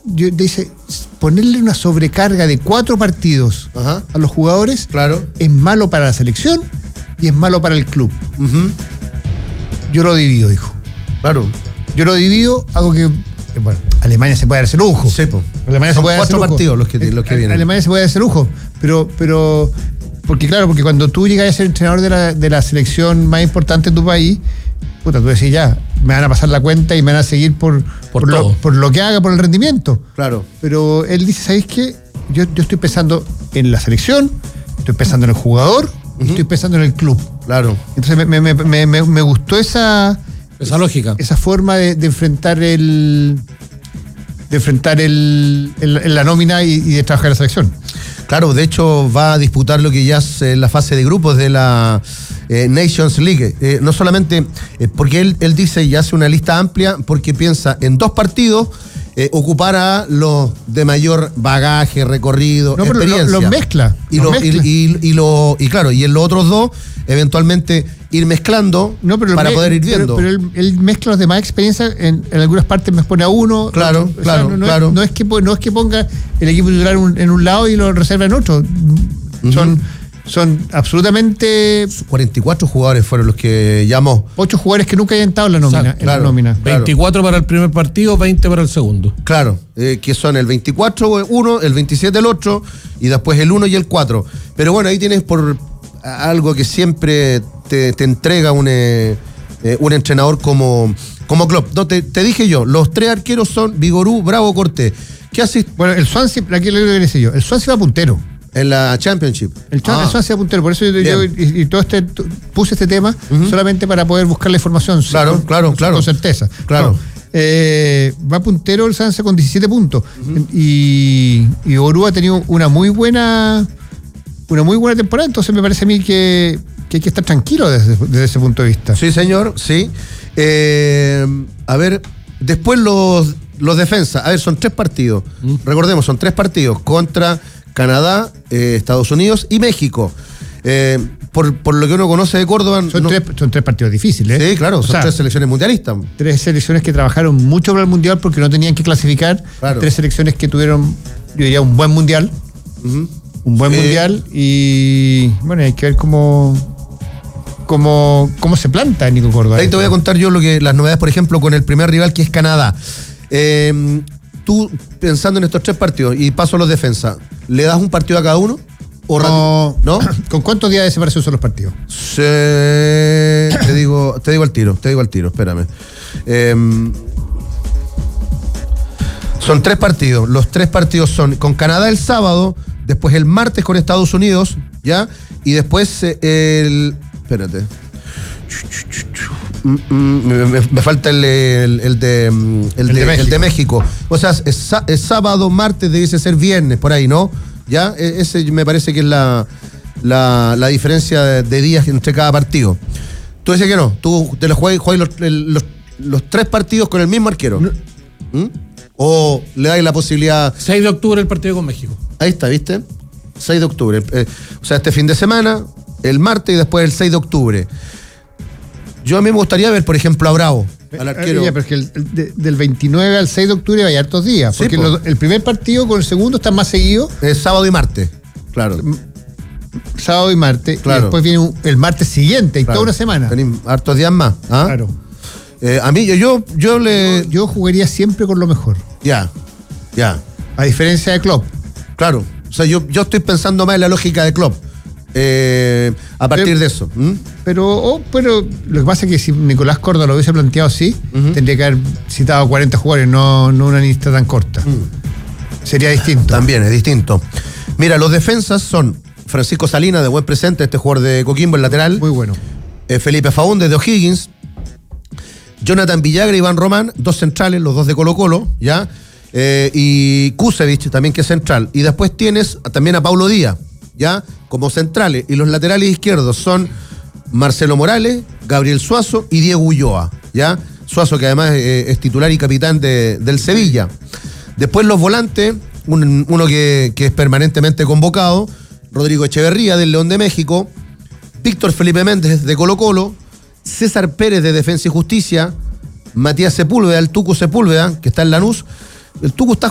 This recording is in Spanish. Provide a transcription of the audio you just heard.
dice, ponerle una sobrecarga de 4 partidos a los jugadores es malo para la selección y es malo para el club. Yo lo divido, dijo. Claro. Yo lo divido, hago que... Bueno, Alemania se puede dar ese lujo. Sí, po. Alemania Son se puede dar ese 4 lujo. partidos los que vienen. Alemania se puede dar ese lujo, pero porque cuando tú llegas a ser entrenador de la selección más importante de tu país, puta, tú decís ya, me van a pasar la cuenta y me van a seguir por lo que haga, por el rendimiento. Claro. Pero él dice, ¿sabéis qué? Yo estoy pensando en la selección, estoy pensando en el jugador y estoy pensando en el club. Claro. Entonces me gustó esa lógica. Esa forma de enfrentar la nómina y de trabajar en la selección. Claro, de hecho va a disputar lo que ya es la fase de grupos de la Nations League. No solamente porque él dice y hace una lista amplia, porque piensa en 2 partidos ocupar a los de mayor bagaje, recorrido, experiencia. Los mezcla. Y en los otros 2 eventualmente ir mezclando para poder ir viendo. Pero él mezcla los demás experiencias, en algunas partes me pone a uno. Claro. No es que ponga el equipo titular en un lado y lo reserva en otro. Son absolutamente... 44 jugadores fueron los que llamó. 8 jugadores que nunca hayan estado en la nómina. Claro. 24 para el primer partido, 20 para el segundo. Claro, que son el 24 uno, el 27 el otro, y después el 1 y el 4. Pero bueno, ahí tienes por algo que siempre te entrega un entrenador como Klopp. No, te dije yo, los 3 arqueros son Vigorú, Bravo, Cortés. ¿Qué haces? Bueno, el Swansea, aquí lo que decía yo, el Swansea va puntero. En la Championship. El Swansea puntero, por eso yo puse este tema solamente para poder buscar la información. Claro. Con certeza. Claro. Va puntero el Swansea con 17 puntos. Y Orú ha tenido una muy buena temporada, entonces me parece a mí que hay que estar tranquilo desde ese punto de vista. Sí, señor, sí. A ver, después los defensas. A ver, son 3 partidos. Recordemos, son 3 partidos contra Canadá, Estados Unidos y México. Por lo que uno conoce de Córdoba... Son 3 partidos difíciles. Sí, claro, son 3 selecciones mundialistas. 3 selecciones que trabajaron mucho para el Mundial porque no tenían que clasificar. Claro. 3 selecciones que tuvieron, yo diría, un buen Mundial. Un buen Mundial y bueno, hay que ver cómo se planta Nico Córdoba. Ahí te voy a contar yo las novedades, por ejemplo, con el primer rival que es Canadá. Tú, pensando en estos 3 partidos, y paso a los defensas, ¿le das un partido a cada uno? ¿No? ¿Con cuántos días de separación son los partidos? Te digo al tiro, espérame. Son 3 partidos. Los 3 partidos son con Canadá el sábado, después el martes con Estados Unidos, ¿ya? Y después espérate. Me falta el de México. O sea, es sábado, martes, debiese ser viernes, por ahí, ¿no? Ya, ese me parece que es la diferencia de días entre cada partido. Tú dices que no, tú te los juegas los 3 partidos con el mismo arquero. ¿O le dais la posibilidad? 6 de octubre el partido con México. Ahí está, ¿viste? 6 de octubre. O sea, este fin de semana, el martes y después el 6 de octubre. Yo a mí me gustaría ver, por ejemplo, a Bravo, al arquero. Pero es que del 29 al 6 de octubre hay hartos días. Porque el primer partido con el segundo está más seguido. Es sábado y martes, claro. Sábado y martes. Claro. Y después viene el martes siguiente y toda una semana. Tenemos hartos días más. Claro. A mí, yo jugaría siempre con lo mejor. Ya. A diferencia de Klopp. Claro. O sea, yo estoy pensando más en la lógica de Klopp. A partir de eso. Pero lo que pasa es que si Nicolás Córdoba lo hubiese planteado así, tendría que haber citado 40 jugadores, no una lista tan corta. Sería distinto. También es distinto. Mira, los defensas son Francisco Salinas, de buen presente, este jugador de Coquimbo, el lateral. Muy bueno. Felipe Faúndez, de O'Higgins. Jonathan Villagra, Iván Román, 2 centrales, los 2 de Colo-Colo, ¿ya? Y Kusevich también, que es central. Y después tienes también a Paulo Díaz, ¿ya? Como centrales. Y los laterales izquierdos son Marcelo Morales, Gabriel Suazo y Diego Ulloa, ¿ya? Suazo, que además es titular y capitán del Sevilla. Después los volantes, uno que es permanentemente convocado, Rodrigo Echeverría, del León de México, Víctor Felipe Méndez, de Colo-Colo, César Pérez, de Defensa y Justicia, Matías Sepúlveda, el Tucu Sepúlveda, que está en Lanús. El Tucu está